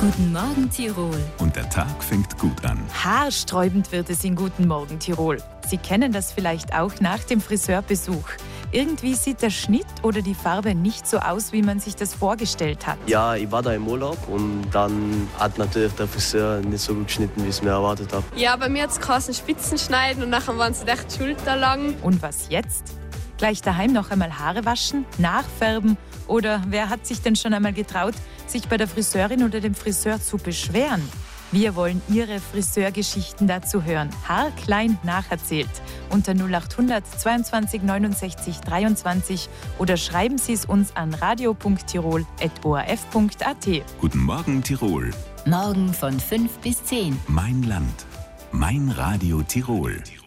Guten Morgen Tirol. Und der Tag fängt gut an. Haarsträubend wird es in Guten Morgen Tirol. Sie kennen das vielleicht auch nach dem Friseurbesuch. Irgendwie sieht der Schnitt oder die Farbe nicht so aus, wie man sich das vorgestellt hat. Ja, ich war da im Urlaub und dann hat natürlich der Friseur nicht so gut geschnitten, wie ich es mir erwartet habe. Ja, bei mir hat es geheißen Spitzen schneiden und nachher waren sie echt schulterlang. Und was jetzt? Gleich daheim noch einmal Haare waschen, nachfärben oder wer hat sich denn schon einmal getraut, sich bei der Friseurin oder dem Friseur zu beschweren? Wir wollen Ihre Friseurgeschichten dazu hören. Haarklein nacherzählt. Unter 0800 22 69 23 oder schreiben Sie es uns an radio.tirol@orf.at. Guten Morgen Tirol. Morgen von 5 bis 10. Mein Land. Mein Radio Tirol.